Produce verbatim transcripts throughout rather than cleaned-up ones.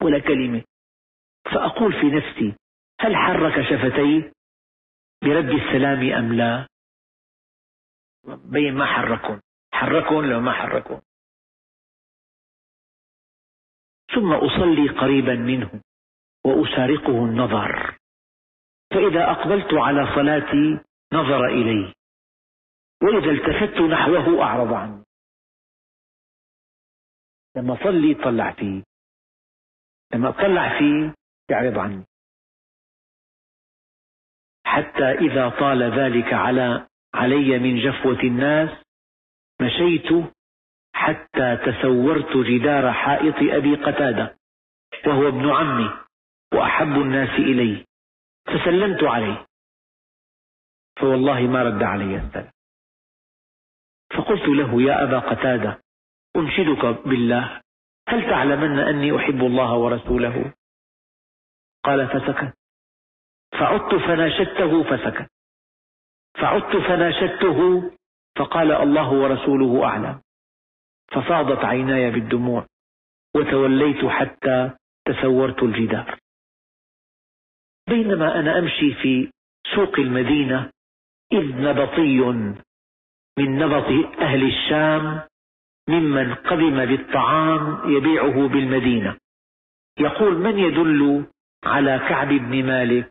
ولا كلمة. فأقول في نفسي هل حرك شفتيه برد السلام أم لا؟ بين ما حركون حركون لو ما حركون. ثم أصلي قريبا منه وأسارقه النظر، فإذا أقبلت على صلاتي نظر إلي، وإذا التفت نحوه أعرض عني. لما صلي طلع فيه، لما أطلع فيه يعرض عني، حتى إذا طال ذلك على علي من جفوة الناس مشيت حتى تسورت جدار حائط أبي قتادة وهو ابن عمي وأحب الناس إلي، فسلمت عليه، فوالله ما رد علي السلام. فقلت له يا أبا قتادة أنشدك بالله، هل تعلمن أني أحب الله ورسوله؟ قال فسكت. فعدت فناشدته فسكت، فعدت فناشدته فقال الله ورسوله أعلم. ففاضت عيناي بالدموع وتوليت حتى تسورت الجدار. بينما أنا أمشي في سوق المدينة إذ نبطي من نبط أهل الشام ممن قدم بالطعام يبيعه بالمدينة يقول من يدل على كعب بن مالك؟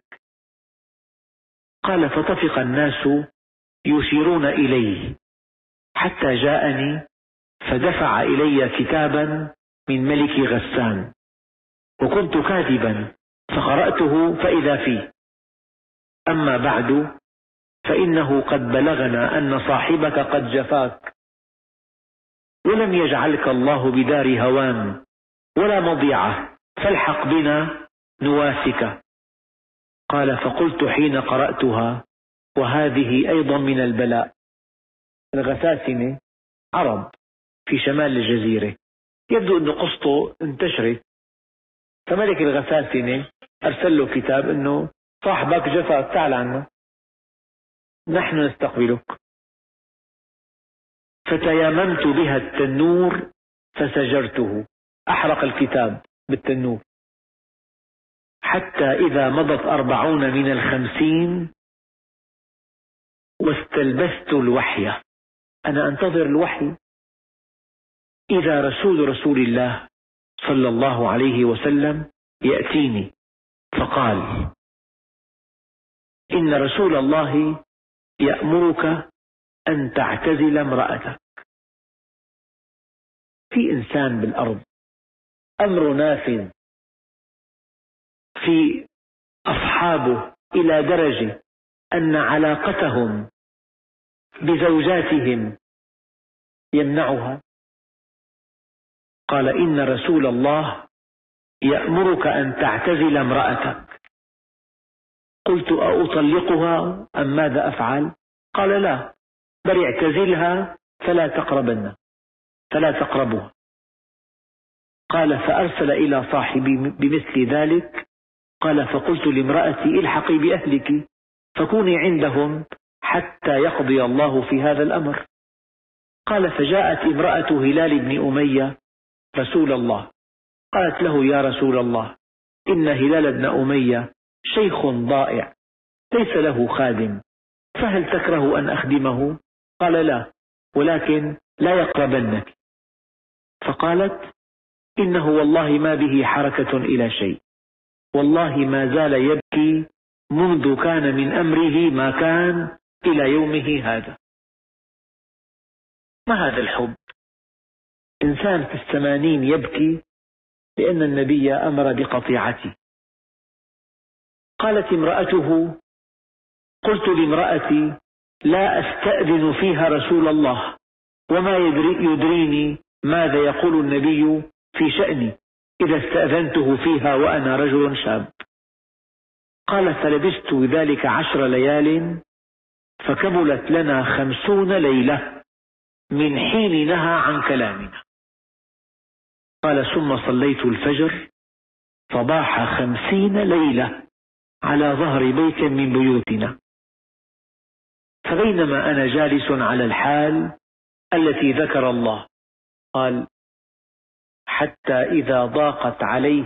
قال فطفق الناس يشيرون إليه حتى جاءني فدفع إلي كتابا من ملك غسان، وكنت كاتبا فقرأته فإذا فيه: أما بعد فإنه قد بلغنا أن صاحبك قد جفاك، ولم يجعلك الله بدار هوان ولا مضيعة، فالحق بنا نواسك. قال فقلت حين قرأتها وهذه أيضا من البلاء. الغساسنة عرب في شمال الجزيرة، يبدو أن قصته انتشرت، فملك الغساسنة أرسل له كتاب أنه صاحبك جفاك تعال عنا نحن نستقبلك. فتياممت بها التنور فسجرته، أحرق الكتاب بالتنور، حتى إذا مضت أربعون من الخمسين واستلبست الوحي، أنا أنتظر الوحي، إذا رسول رسول الله صلى الله عليه وسلم يأتيني فقال: إن رسول الله يأمرك أن تعتزل امرأتك. في إنسان بالأرض أمر نافذ في أصحابه إلى درجة أن علاقتهم بزوجاتهم يمنعها. قال: إن رسول الله يأمرك أن تعتزل امرأتك. قلت: أطلقها أم ماذا أفعل؟ قال: لا، بل اعتزلها فلا تقربن فلا تقربها. قال: فأرسل إلى صاحبي بمثل ذلك. قال: فقلت لامرأتي: الحقي بأهلك فكوني عندهم حتى يقضي الله في هذا الأمر. قال: فجاءت امرأة هلال بن أمية رسول الله، قالت له: يا رسول الله، إن هلال بن أمية شيخ ضائع ليس له خادم، فهل تكره أن أخدمه؟ قال: لا، ولكن لا يقربنك. فقالت: إنه والله ما به حركة إلى شيء، والله ما زال يبكي منذ كان من أمره ما كان إلى يومه هذا. ما هذا الحب؟ إنسان في الثمانين يبكي لأن النبي أمر بقطيعته. قالت امرأته: قلت لامرأتي: لا أستأذن فيها رسول الله، وما يدري يدريني ماذا يقول النبي في شأني إذا استأذنته فيها وأنا رجل شاب. قال: فلبست بذلك عشر ليال، فكملت لنا خمسون ليلة من حين نهى عن كلامنا. قال: ثم صليت الفجر فباح خمسين ليلة على ظهر بيت من بيوتنا. فبينما أنا جالس على الحال التي ذكر الله، قال: حتى إذا ضاقت عليه